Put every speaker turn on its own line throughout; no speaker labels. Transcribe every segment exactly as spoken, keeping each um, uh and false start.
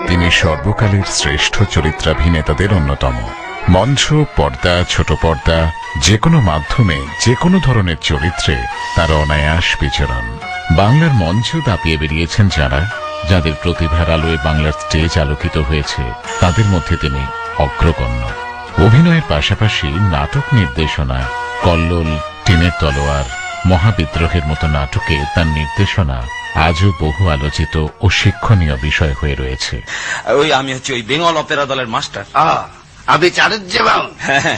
তিনি সর্বকালের শ্রেষ্ঠ চরিত্রাভিনেতাদের অন্যতম। মঞ্চ, পর্দা, ছোট পর্দা, যে কোনো মাধ্যমে যে কোনো ধরনের চরিত্রে তার অনায়াস বিচরণ। বাংলার মঞ্চ দাপিয়ে বেরিয়েছেন যারা, যাদের প্রতিভার আলোয় বাংলার স্টেজ আলোকিত হয়েছে, তাদের মধ্যে তিনি অগ্রগণ্য। অভিনয়ের পাশাপাশি নাটক নির্দেশনা, কল্লোল, টিনের তলোয়ার, মহাবিদ্রোহের মতো নাটকে তার নির্দেশনা আজও বহু আলোচিত ও শিক্ষণীয় বিষয় হয়ে রয়েছে।
ওই আমি হচ্ছে ওই বেঙ্গল অপেরা দলের মাস্টার।
আমি চারুজ্জ বাউন।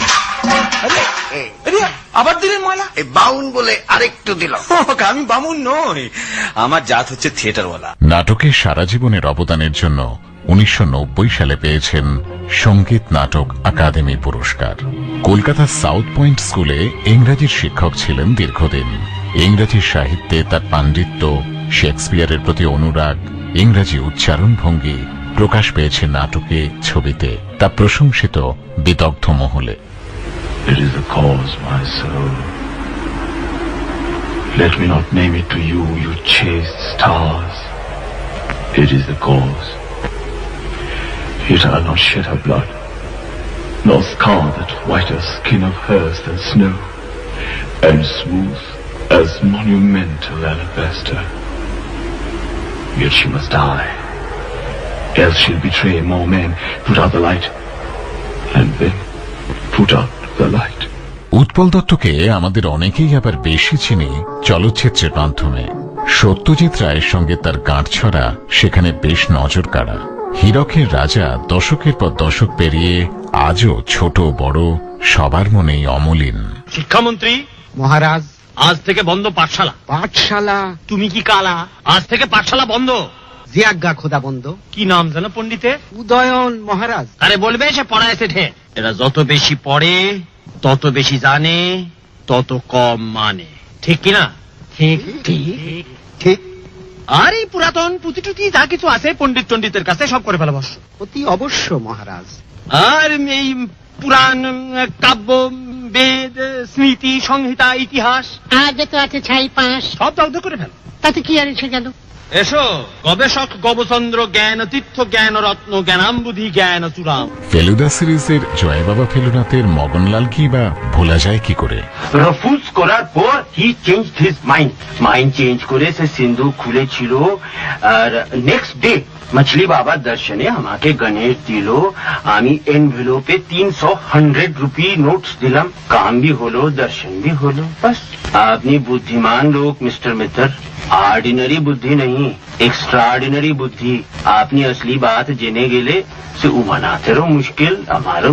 আবার দিলেন ময়লা?
এই বাউন বলে আরেকটু দিল।
আমি বামুন নই, আমার জাত হচ্ছে থিয়েটারওয়ালা।
নাটকে সারা জীবনের অবদানের জন্য উনিশশো নব্বই সালে পেয়েছেন সঙ্গীত নাটক আকাদেমি পুরস্কার। কলকাতার সাউথ পয়েন্ট স্কুলে ইংরাজির শিক্ষক ছিলেন দীর্ঘদিন। ইংরাজি সাহিত্যে তার পাণ্ডিত্য, শেক্সপিয়ারের প্রতি অনুরাগ, ইংরাজি উচ্চারণ ভঙ্গি প্রকাশ পেয়েছে নাটকে, ছবিতে। তা প্রশংসিত বিদগ্ধ মহলে।
It is the cause, my soul. Let me not name it to you, you chaste stars. It is the cause. Yet I'll not shed her blood, nor scar that whiter skin of hers than snow, and smooth as monumental alabaster. Yet she must die, else she'll betray more men, put out the light, and then put out the light.
Utpal দত্তকে আমাদের অনেকেই আবার বেশি চিনি চলচ্চিত্রের মাধ্যমে। সত্যজিৎ রায়ের সঙ্গে তার গাঁটছড়া সেখানে বেশ নজর কাড়া। হীরকের রাজা দশকের পর দশক পেরিয়ে আজও ছোট বড় সবার মনেই অমলিন।
শিক্ষামন্ত্রী
মহারাজ,
আজ থেকে বন্ধ পাঠশালা।
পাঠশালা?
তুমি কি কালা? আজ থেকে পাঠশালা বন্ধ।
যে আজ্ঞা খোদা বন্ধ।
কি নাম জানো পণ্ডিতে?
উদয়ন মহারাজ।
আরে বলবে সে পড়ায় সেঠে। এরা যত বেশি পড়ে, তত বেশি জানে, তত কম মানে। ঠিক কিনা?
ঠিক ঠিক ঠিক।
আর এই পুরাতন পুঁথি টুতি যা কিছু আছে পণ্ডিত টন্ডিতের কাছে সব করে ফেলা বস।
অতি অবশ্য মহারাজ।
আর এই পুরাণ, কাব্য, বেদ, স্মৃতি, সংহিতা, ইতিহাস
আগে তো আছে ছাই পাঁচ,
সব দগ্ধ করে ফেল।
তাতে কি আর এসে গেল?
এসো গবেষক গবচন্দ্র জ্ঞান তীর্থ জ্ঞান রত্ন জ্ঞানাম্বুধি জ্ঞান চূড়াম।
ফেলুদা সিরিজের জয় বাবা ফেলুনাথের মগনলাল কি বা ভোলা যায় কি করে?
রফুজ করার পর হি changed his mind. Mind change করে সে সিন্ধু খুলেছিল। আর নেক্সট ডে মছলি বাবার দর্শনে আমাকে গণেশ দিল। আমি এনভেলোপে তিনশো হান্ড্রেড রুপি নোটস দিলাম। কাম भी হলো, দর্শন भी হলো। बस আপনি বুদ্ধিমান লোক মিস্টার মিত্র। ऑर्डिनरी बुद्धि नहीं, एक्स्ट्राऑर्डिनरी बुद्धि। आपने असली बात जेने गेले से उभनाते रो मुश्किल हमारो